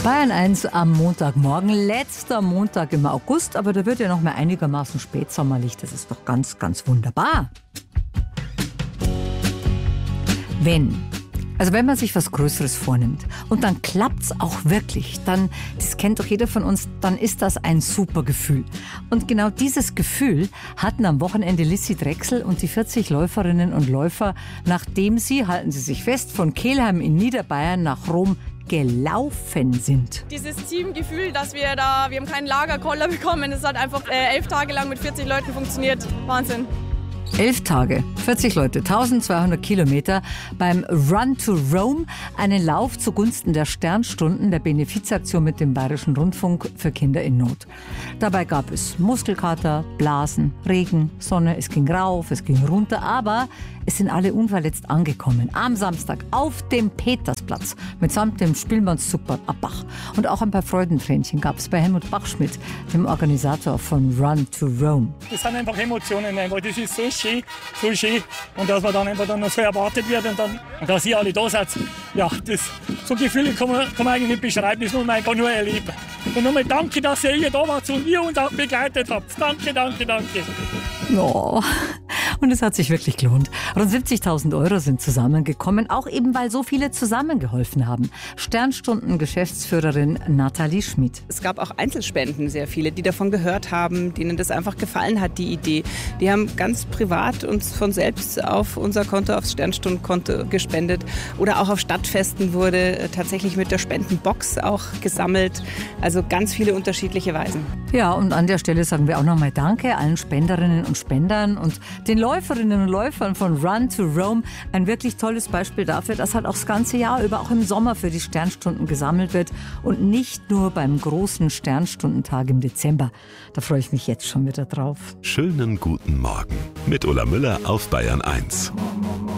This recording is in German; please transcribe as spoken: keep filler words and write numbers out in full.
Bayern eins am Montagmorgen, letzter Montag im August, aber da wird ja noch mal einigermaßen spätsommerlich. Das ist doch ganz, ganz wunderbar. Wenn, also wenn man sich was Größeres vornimmt und dann klappt's auch wirklich, dann, das kennt doch jeder von uns, dann ist das ein super Gefühl. Und genau dieses Gefühl hatten am Wochenende Lissi Drechsel und die vierzig Läuferinnen und Läufer, nachdem sie, halten Sie sich fest, von Kelheim in Niederbayern nach Rom gelaufen sind. Dieses Teamgefühl, dass wir da, wir haben keinen Lagerkoller bekommen, es hat einfach äh, elf Tage lang mit vierzig Leuten funktioniert. Wahnsinn. Elf Tage, vierzig Leute, eintausendzweihundert Kilometer beim Run to Rome, einen Lauf zugunsten der Sternstunden der Benefizaktion mit dem Bayerischen Rundfunk für Kinder in Not. Dabei gab es Muskelkater, Blasen, Regen, Sonne, es ging rauf, es ging runter, aber es sind alle unverletzt angekommen. Am Samstag auf dem Petersplatz mitsamt dem Spielmannszug Bad Abbach. Und auch ein paar Freudentränchen gab es bei Helmut Bachschmidt, dem Organisator von Run to Rome. Das sind einfach Emotionen, einfach. Das ist so schön, so schön. Und dass man dann einfach dann noch so erwartet wird und, dann, und dass ihr alle da seid. Ja, das, so Gefühle kann man, kann man eigentlich nicht beschreiben, das muss man einfach nur erleben. Und nochmal danke, dass ihr hier da wart und ihr uns auch begleitet habt. Danke, danke, danke. Oh. Und es hat sich wirklich gelohnt. Rund siebzigtausend Euro sind zusammengekommen, auch eben, weil so viele zusammengeholfen haben. Sternstunden-Geschäftsführerin Nathalie Schmid. Es gab auch Einzelspenden, sehr viele, die davon gehört haben, denen das einfach gefallen hat, die Idee. Die haben ganz privat uns von selbst auf unser Konto, aufs Sternstundenkonto gespendet. Oder auch auf Stadtfesten wurde tatsächlich mit der Spendenbox auch gesammelt. Also ganz viele unterschiedliche Weisen. Ja, und an der Stelle sagen wir auch nochmal Danke allen Spenderinnen und Spendern und den Läuferinnen und Läufern von Run to Rome. Ein wirklich tolles Beispiel dafür, dass halt auch das ganze Jahr über, auch im Sommer für die Sternstunden gesammelt wird und nicht nur beim großen Sternstundentag im Dezember. Da freue ich mich jetzt schon wieder drauf. Schönen guten Morgen mit Ulla Müller auf Bayern eins.